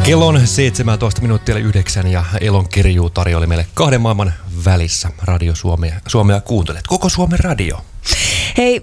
Kello on 17 minuuttia 9 ja Elon Kirjuu tarjoili meille kahden maailman välissä Radio Suomea kuuntelet. Koko Suomen radio. Hei,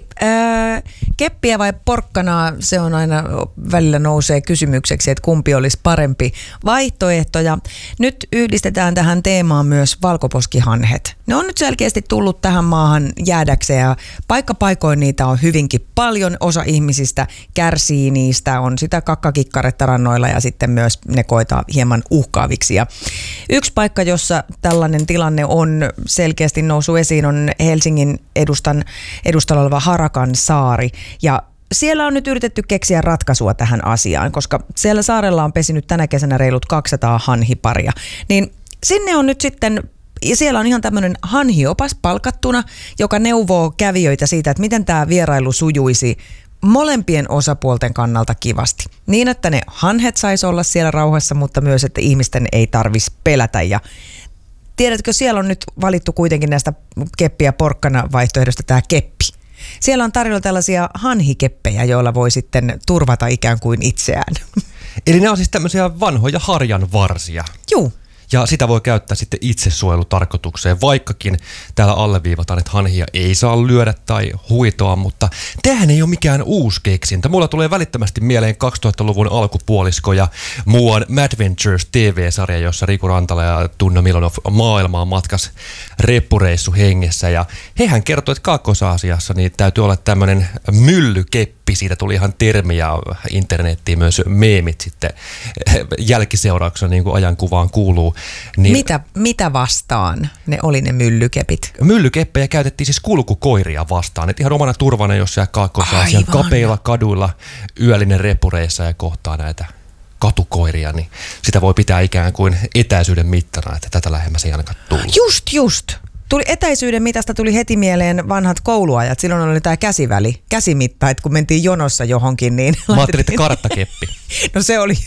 keppiä vai porkkanaa, se on aina välillä nousee kysymykseksi, että kumpi olisi parempi vaihtoehto. Ja nyt yhdistetään tähän teemaan myös valkoposkihanhet. Ne on nyt selkeästi tullut tähän maahan jäädäkseen ja paikkapaikoin niitä on hyvinkin paljon. Osa ihmisistä kärsii niistä, on sitä kakkakikkaretta rannoilla ja sitten myös ne koetaan hieman uhkaaviksi. Ja yksi paikka, jossa tällainen tilanne on selkeästi noussut esiin, on Helsingin edustalla oleva Harakan saari. Ja siellä on nyt yritetty keksiä ratkaisua tähän asiaan, koska siellä saarella on pesinyt tänä kesänä reilut 200 hanhiparia. Niin sinne on nyt sitten, ja siellä on ihan tämmöinen hanhiopas palkattuna, joka neuvoo kävijöitä siitä, että miten tämä vierailu sujuisi molempien osapuolten kannalta kivasti. Niin, että ne hanhet sais olla siellä rauhassa, mutta myös, että ihmisten ei tarvitsisi pelätä. Ja tiedätkö, siellä on nyt valittu kuitenkin näistä keppi- ja porkkana vaihtoehdosta tämä keppi. Siellä on tarjolla tällaisia hanhikeppejä, joilla voi sitten turvata ikään kuin itseään. Eli ne on siis tämmöisiä vanhoja harjanvarsia. Juu. Ja sitä voi käyttää sitten itsesuojelutarkoitukseen, vaikkakin täällä alleviivataan, että hanhia ei saa lyödä tai huitoa, mutta tämähän ei ole mikään uusi keksintä. Mulla tulee välittömästi mieleen 2000-luvun alkupuolisko ja muuan Madventures TV-sarja, jossa Riku Rantala ja Tunna Milonov maailmaa matkas reppureissu hengessä. Ja hehän kertoi, että Kaakkois-Aasiassa niin täytyy olla tämmöinen myllykeppi. Siitä tuli ihan termi ja internettiin myös meemit sitten jälkiseurauksena, niin kuin ajankuvaan kuuluu. Niin Mitä vastaan ne oli ne myllykepit? Myllykeppejä käytettiin siis kulkukoiria vastaan. Et ihan omana turvana, jos siellä Kaakkois-Aasian kapeilla kaduilla yöllinen reppureissa ja kohtaa näitä katukoiria, niin sitä voi pitää ikään kuin etäisyyden mittana, että tätä lähemmäs ei ainakaan tullut. Just. Etäisyyden mitasta tuli heti mieleen vanhat kouluajat. Silloin oli tämä käsimitta, että kun mentiin jonossa johonkin, niin mä ajattelin, että karttakeppi. No se oli,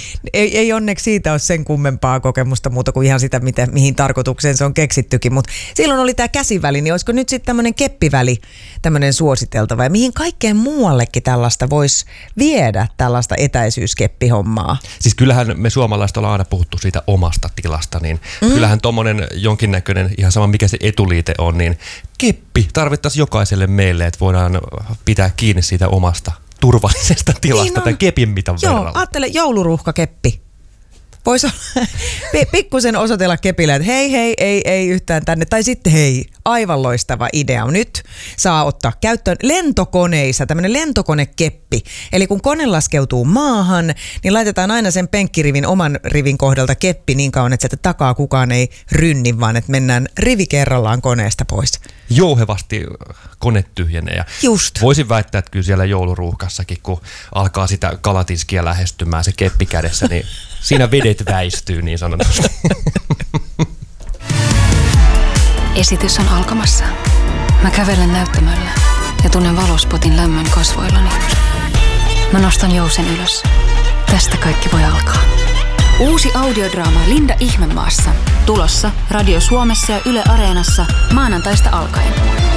ei onneksi siitä ole sen kummempaa kokemusta muuta kuin ihan sitä, mihin tarkoitukseen se on keksittykin. Mutta silloin oli tämä käsiväli, niin olisiko nyt sitten tämmöinen keppiväli tämmöinen suositeltava? Ja mihin kaikkeen muuallekin tällaista voisi viedä, tällaista etäisyyskeppihommaa? Siis kyllähän me suomalaiset ollaan aina puhuttu siitä omasta tilasta, niin kyllähän tommonen jonkinnäköinen, ihan sama mikä se etuliite on, niin keppi tarvittaisiin jokaiselle meille, että voidaan pitää kiinni siitä omasta turvallisesta tilasta tai kepin mitan verralla. Joo, ajattele jouluruuhkakeppi. Voisi pikkusen osoitella kepillä, että hei, ei yhtään tänne. Tai sitten hei, aivan loistava idea. Nyt saa ottaa käyttöön lentokoneissa tämmöinen lentokonekeppi. Eli kun kone laskeutuu maahan, niin laitetaan aina sen penkkirivin oman rivin kohdalta keppi niin kauan, että sieltä takaa kukaan ei rynni, vaan että mennään rivi kerrallaan koneesta pois. Jouhevasti kone tyhjenee. Ja just. Voisin väittää, että kyllä siellä jouluruuhkassakin, kun alkaa sitä kalatiskiä lähestymään se keppi kädessä, niin siinä vedet väistyy niin sanotusti. Esitys on alkamassa. Mä kävelen näyttämöllä ja tunnen valospotin lämmön kasvoillani. Mä nostan jousen ylös. Tästä kaikki voi alkaa. Uusi audiodraama Linda Ihmemaassa. Tulossa Radio Suomessa ja Yle Areenassa maanantaista alkaen.